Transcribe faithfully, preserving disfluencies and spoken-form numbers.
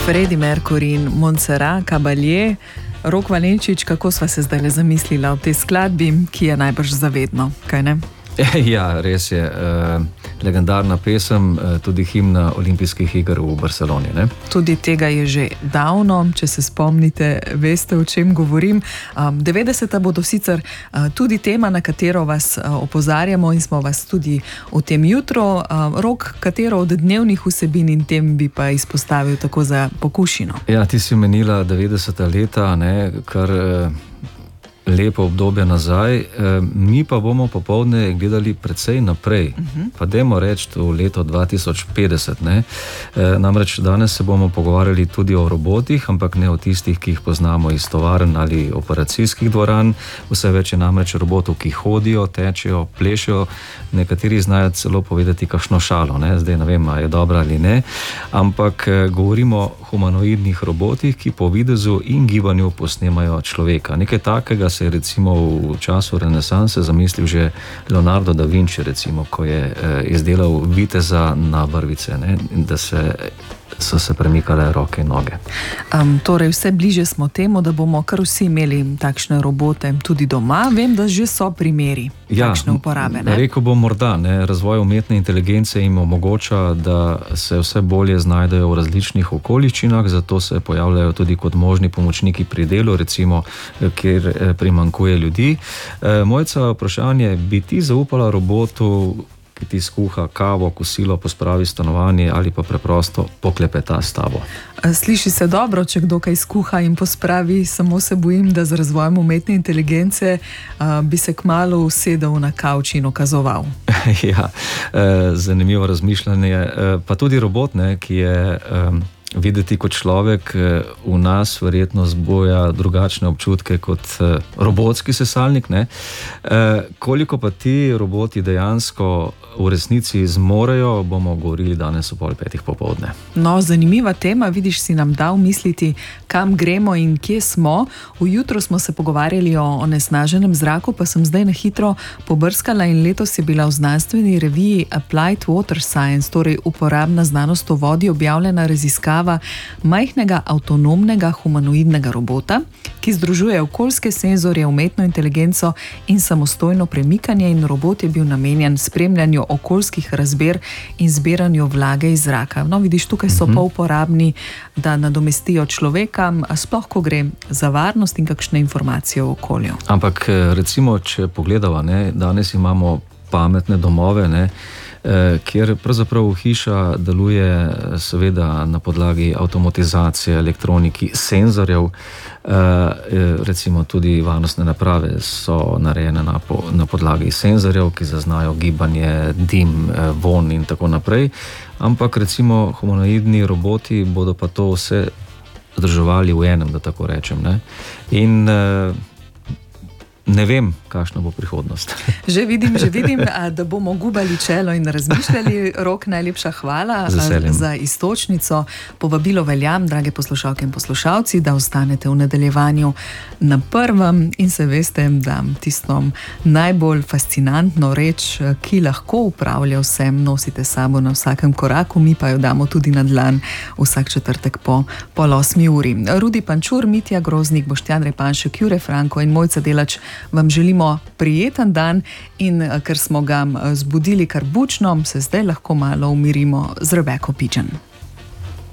Freddie Mercury in Montserrat Caballé. Rok Valenčič, kako sva se zdaj le zamislila o tej skladbi, ki je najbrž zavedno, kaj ne? Ja, res je. Uh, legendarna pesem, uh, tudi himna olimpijskih iger v Barceloni. Ne? Tudi tega je že davno, če se spomnite, veste, o čem govorim. Um, devetdeseta bodo sicer uh, tudi tema, na katero vas uh, opozarjamo in smo vas tudi v tem jutru. Uh, Rok, katero od dnevnih vsebin in tem bi pa izpostavil tako za pokušino? Ja, ti si menila devetdeseta leta, ne, kar... Uh, lepo obdobje nazaj, e, mi pa bomo popoldne gledali precej naprej. Uh-huh. Pa dajmo reči v leto dva tisoč petdeset. Ne? E, namreč danes se bomo pogovarjali tudi o robotih, ampak ne o tistih, ki jih poznamo iz tovarn ali operacijskih dvoran. Vse več je namreč robotov, ki hodijo, tečejo, plešejo. Nekateri znajo celo povedati kakšno šalo. Ne? Zdaj ne vem, ali je dobra ali ne. Ampak e, govorimo o humanoidnih robotih, ki po videzu in gibanju posnemajo človeka. Nekaj takega se je recimo v času renesanse zamislil že Leonardo da Vinci, recimo, ko je eh, izdelal viteza na vrvice, ne? Da se, so se premikale roke in noge. Um, torej, vse bliže smo temu, da bomo kar vsi imeli takšne robote tudi doma. Vem, da že so primeri ja, takšne uporabe. Ne? Rekel bom morda, ne? Razvoj umetne inteligence jim omogoča, da se vse bolje znajdejo v različnih okoliščinah, zato se pojavljajo tudi kot možni pomočniki pri delu, recimo, kjer primanjkuje ljudi. E, Mojca, vprašanje, bi ti zaupala robotu, ki ti skuha kavo, kosilo, pospravi stanovanje ali pa preprosto poklepeta s tabo? Sliši se dobro, če kdo kaj skuha in pospravi, samo se bojim, da z razvojem umetne inteligence uh, bi se kmalu usedel na kavč in okazoval. Ja, zanimivo razmišljanje. Pa tudi robot, ne, ki je um, videti kot človek, v nas verjetno zboja drugačne občutke kot uh, robotski sesalnik. Ne? Uh, koliko pa ti roboti dejansko v resnici zmorejo, bomo govorili danes o pol petih popoldne. No, zanimiva tema, vidiš, si nam dal misliti, kam gremo in kje smo. Ujutro smo se pogovarjali o onesnaženem zraku, pa sem zdaj na hitro pobrskala in letos je bila v znanstveni reviji Applied Water Science, torej uporabna znanost o vodi, objavljena raziskava majhnega avtonomnega humanoidnega robota, ki združuje okoljske senzorje, umetno inteligenco in samostojno premikanje, in robot je bil namenjen spremljanju okoljskih razmer in zbiranju vlage iz zraka. No, vidiš, tukaj so pa uporabni, da nadomestijo človeka, sploh ko gre za varnost in kakšne informacije o okolju. Ampak recimo, če pogledava, ne, danes imamo pametne domove, ne, kjer pravzaprav hiša deluje seveda na podlagi avtomatizacije, elektroniki, senzorjev, recimo tudi varnostne naprave so narejene na, po, na podlagi senzorjev, ki zaznajo gibanje, dim, von in tako naprej, ampak recimo humanoidni roboti bodo pa to vse združevali v enem, da tako rečem, ne? In ne vem, kakšna bo prihodnost. Že vidim, že vidim, da bomo gubali čelo in razmišljali. Rok, najlepša hvala za istočnico. Povabilo veljam, drage poslušalke in poslušalci, da ostanete v nadaljevanju na prvem in se veste, da tisto najbolj fascinantno reč, ki lahko upravlja vsem, nosite sabo na vsakem koraku, mi pa jo damo tudi na dlan vsak četrtek po pol osmi uri. Rudi Pančur, Mitja Groznik, Boštjan Repanšek, Jure Franko in Mojca Delač vam želimo prijeten dan in ker smo ga zbudili kar bučno, se zdaj lahko malo umirimo z Rebeko Pičen.